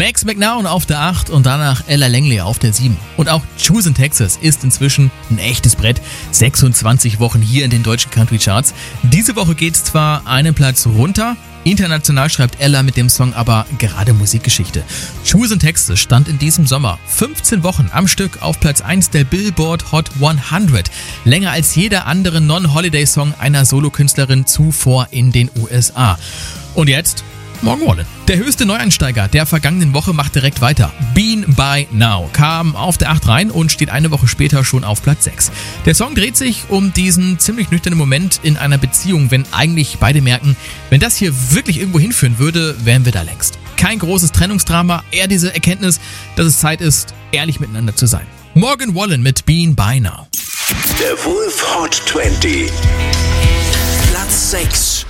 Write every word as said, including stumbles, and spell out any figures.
Max McNown auf der acht und danach Ella Langley auf der sieben. Und auch Choose in Texas ist inzwischen ein echtes Brett. sechsundzwanzig Wochen hier in den deutschen Country Charts. Diese Woche geht's zwar einen Platz runter, international schreibt Ella mit dem Song aber gerade Musikgeschichte. Choose in Texas stand in diesem Sommer fünfzehn Wochen am Stück auf Platz eins der Billboard Hot hundert. Länger als jeder andere Non-Holiday-Song einer Solokünstlerin zuvor in den U S A. Und jetzt Morgan Wallen. Der höchste Neueinsteiger der vergangenen Woche macht direkt weiter. Bean by Now kam auf der acht rein und steht eine Woche später schon auf Platz sechs. Der Song dreht sich um diesen ziemlich nüchternen Moment in einer Beziehung, wenn eigentlich beide merken, wenn das hier wirklich irgendwo hinführen würde, wären wir da längst. Kein großes Trennungsdrama, eher diese Erkenntnis, dass es Zeit ist, ehrlich miteinander zu sein. Morgan Wallen mit Bean by Now. Der Wolf Hot zwanzig. Platz sechs.